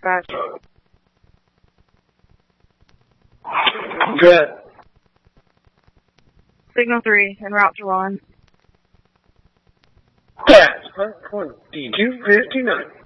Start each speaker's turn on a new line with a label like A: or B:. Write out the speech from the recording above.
A: dispatch.
B: Good.
A: Signal 3, en route to Ron.
B: That's 2259.